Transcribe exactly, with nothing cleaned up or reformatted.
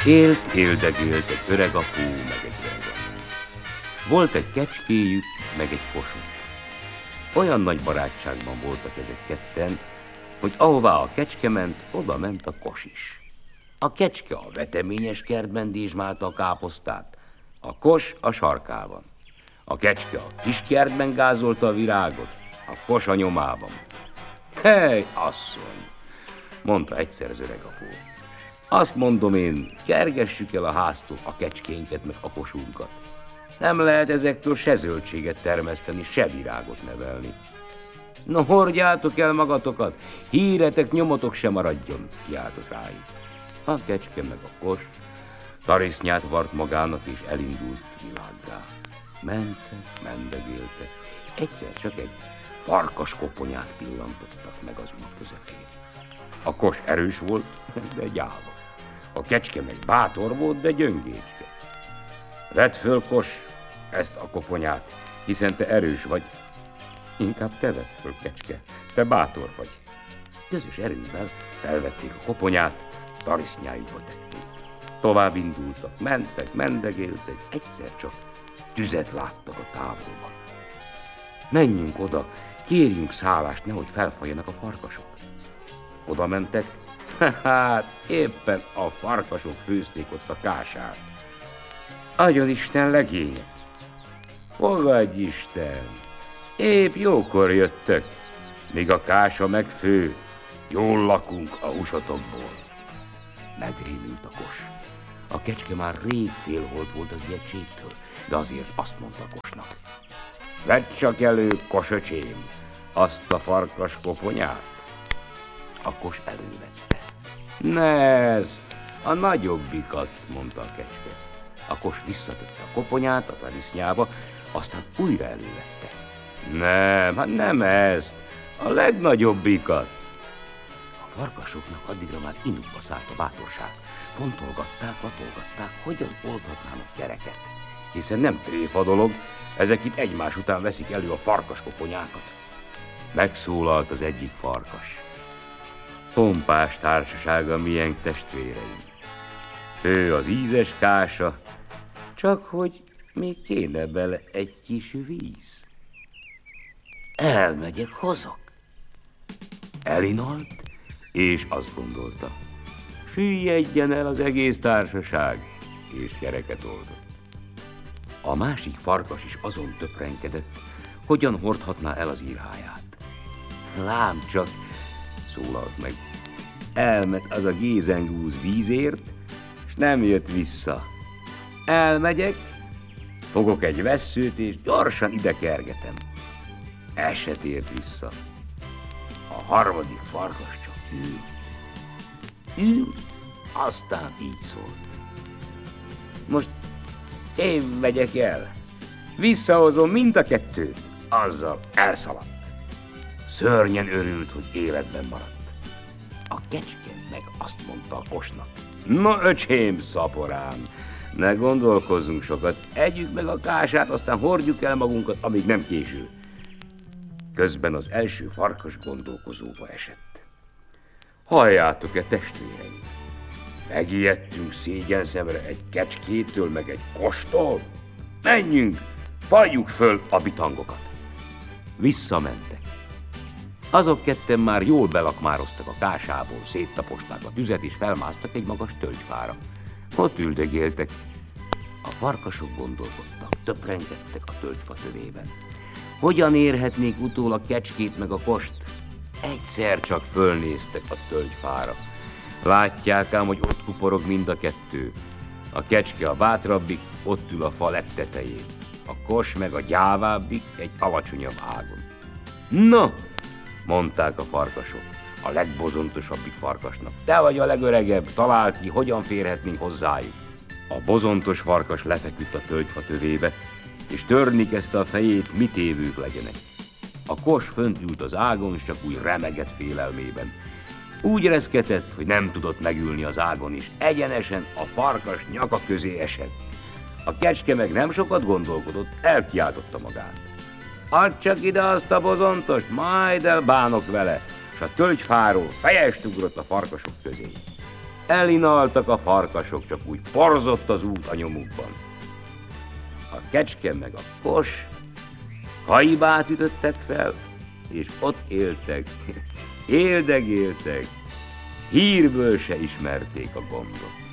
Élt, éldegélt egy öreg apó, meg egy öreg apó. Volt egy kecskéjük, meg egy kosuk. Olyan nagy barátságban voltak ezek ketten, hogy ahová a kecske ment, oda ment a kos is. A kecske a veteményes kertben dézsmálta a káposztát, a kos a sarkában. A kecske a kis kertben gázolta a virágot, a kos a nyomában. Hely, asszony, mondta egyszer az öreg apó. Azt mondom én, kergessük el a háztól a kecskénket, meg a kosunkat. Nem lehet ezektől se zöldséget termeszteni, se virágot nevelni. No, hordjátok el magatokat, híretek, nyomotok se maradjon, kiáltott rájuk. A kecske meg a kos tarisznyát vart magának, és elindult világgá. Mentek, mendegéltek, egyszer csak egy farkas koponyát pillantottak meg az út közepén. A kos erős volt, de gyáva. A kecske meg bátor volt, de gyöngécske. Vedd föl, kos, ezt a koponyát, hiszen te erős vagy. Inkább te vedd föl, kecske, te bátor vagy. Közös erővel felvették a koponyát, tarisznyájukba tették. Tovább indultak, mentek, mendegéltek, egyszer csak tüzet láttak a távolban. Menjünk oda, kérjünk szállást, nehogy felfajjanak a farkasok. Oda mentek, hát éppen a farkasok főzték ott a kását. Adjon Isten legényet! Fogadj Isten! Épp jókor jöttök, míg a kása megfő, jól lakunk a húsotokból. Megrémült a kos. A kecske már rég félholt volt az ijegységtől, de azért azt mondta a kosnak. Vedd csak elő, kosöcsém, azt a farkas koponyát. A kos elővette. Ne ezt, a nagyobbikat, mondta a kecske. A kos visszatette a koponyát a tarisznyába, aztán újra elővette. Nem, hát nem ezt, a legnagyobbikat. A farkasoknak addigra már indukba szállt a bátorság. Fontolgatták, latolgatták, hogyan oldhatnának gyereket. Hiszen nem tréfa dolog, ezek itt egymás után veszik elő a farkas koponyákat. Megszólalt az egyik farkas. Pompás társasága milyen testvéreim. Ő az ízes kása, csak hogy még kéne bele egy kis víz. Elmegyek, hozok. Elinalt, és azt gondolta, süllyedjen el az egész társaság, és gyereket oldott. A másik farkas is azon töprenkedett, hogyan hordhatná el az írháját. Lám csak, szólalt meg, elment az a gézengúz vízért, és nem jött vissza. Elmegyek, fogok egy vesszőt, és gyorsan ide kergetem. El se tért vissza. A harmadik farkas csak ült. Ült, aztán így szólt. Most én megyek el. Visszahozom mind a kettőt. Azzal elszaladt. Szörnyen örült, hogy életben maradt. A kecske meg azt mondta a kosnak. Na öcsém, szaporám, ne gondolkozzunk sokat, együk meg a kását, aztán hordjuk el magunkat, amíg nem késő. Közben az első farkas gondolkozóba esett. Halljátok-e, testvéreim? Megijedtünk szégyen szemre egy kecskétől, meg egy kostól? Menjünk, fajjuk föl a bitangokat. Visszamentek. Azok ketten már jól belakmároztak a kásából, széttaposták a tüzet, és felmásztak egy magas tölgyfára. Ott üldögéltek. A farkasok gondolkodtak, töprengedtek a tölgyfa tövében. Hogyan érhetnék utól a kecskét meg a kost? Egyszer csak fölnéztek a tölgyfára. Látják ám, hogy ott kuporog mind a kettő. A kecske a bátrabbik, ott ül a fa legtetején. A kos meg a gyávábbik egy alacsonyabb ágon. No, mondták a farkasok a legbozontosabbik farkasnak. Te vagy a legöregebb, találd ki, hogyan férhetnénk hozzájuk. A bozontos farkas lefeküdt a tölgyfa tövébe, és törni kezdte a fejét, mit évők legyenek. A kos fönt ült az ágon, és csak úgy remegett félelmében. Úgy reszketett, hogy nem tudott megülni az ágon, és egyenesen a farkas nyaka közé esett. A kecske meg nem sokat gondolkodott, elkiáltotta magát. Add csak ide azt a bozontost, majd elbánok vele, és a tölgyfáról fejest ugrott a farkasok közé. elinaltak a farkasok, csak úgy porzott az út a nyomukban. A kecske meg a kos haibát ütöttek fel, és ott éltek, éldegéltek, hírből se ismerték a gondot.